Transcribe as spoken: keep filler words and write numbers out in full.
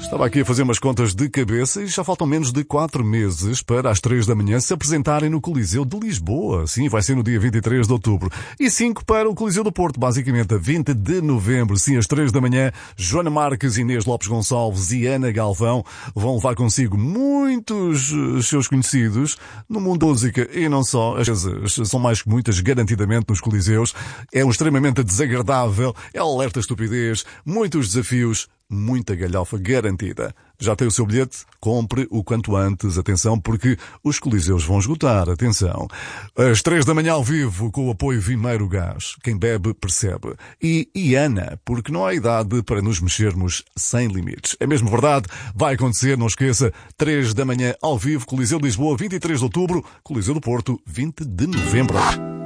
Estava aqui a fazer umas contas de cabeça e já faltam menos de quatro meses para às três da manhã se apresentarem no Coliseu de Lisboa. Sim, vai ser no dia vinte e três de outubro. E cinco para o Coliseu do Porto, basicamente a vinte de novembro. Sim, às três da manhã, Joana Marques, Inês Lopes Gonçalves e Ana Galvão vão levar consigo muitos seus conhecidos no mundo da música e não só. As vezes são mais que muitas, garantidamente, nos Coliseus. É um extremamente desagradável, é alerta estupidez, muitos desafios, muita galhofa garantida. Já tem o seu bilhete? Compre o quanto antes, atenção, porque os Coliseus vão esgotar, atenção. Às três da manhã ao vivo, com o apoio Vimeiro Gás. Quem bebe, percebe. E Iana, porque não há idade para nos mexermos sem limites. É mesmo verdade, vai acontecer, não esqueça, três da manhã ao vivo, Coliseu de Lisboa, vinte e três de outubro, Coliseu do Porto, vinte de novembro.